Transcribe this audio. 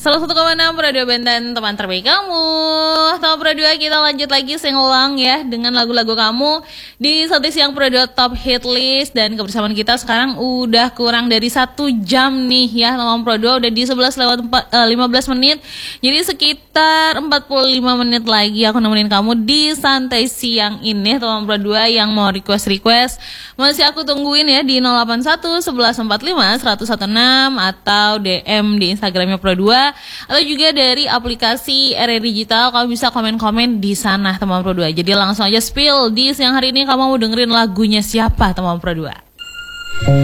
Salah 1,6 Pro 2 Benten, teman terbaik kamu. Top Pro 2 kita lanjut lagi singulang ya dengan lagu-lagu kamu di satu siang Pro 2 Top Hit List. Dan kebersamaan kita sekarang udah kurang dari 1 jam nih ya, teman Pro 2 udah di 11:15 menit. Jadi sekitar 45 menit lagi aku nemenin kamu di santai siang ini, teman Pro 2 yang mau request masih aku tungguin ya di 081 1145 116 atau DM di Instagramnya Pro 2 atau juga dari aplikasi RRI Digital. Kamu bisa komen-komen di sana, teman Pro 2. Jadi langsung aja spill di siang hari ini, kamu mau dengerin lagunya siapa, teman Pro 2?